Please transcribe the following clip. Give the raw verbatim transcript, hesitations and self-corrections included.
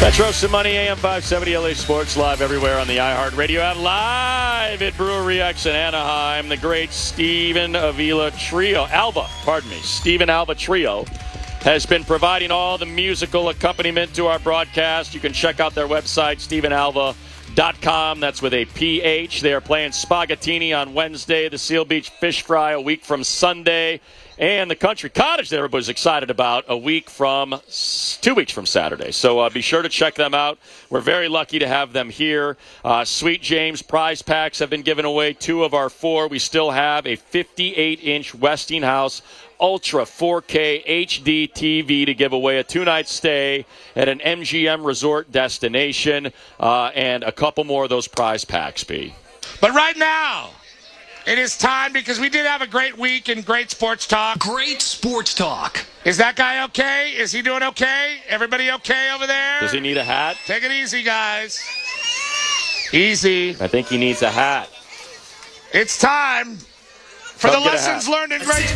Metro some money, A M five seventy L A Sports, live everywhere on the iHeartRadio app, live at Brewery X in Anaheim. The great Steven Avila Trio, Alba, pardon me, Steven Alba Trio has been providing all the musical accompaniment to our broadcast. You can check out their website, Steven Alba dot com. That's with a P H. They are playing Spaghettini on Wednesday, the Seal Beach Fish Fry a week from Sunday, and the Country Cottage that everybody's excited about a week from, two weeks from Saturday. So uh, be sure to check them out. We're very lucky to have them here. Uh, Sweet James prize packs have been given away, two of our four. We still have a fifty-eight inch Westinghouse Ultra four K H D T V to give away, a two-night stay at an M G M resort destination, uh, and a couple more of those prize packs, B. But right now, it is time, because we did have a great week in great sports talk. Great sports talk. Is that guy okay? Is he doing okay? Everybody okay over there? Does he need a hat? Take it easy, guys. Easy. I think he needs a hat. It's time for Come the get a hat. lessons learned in great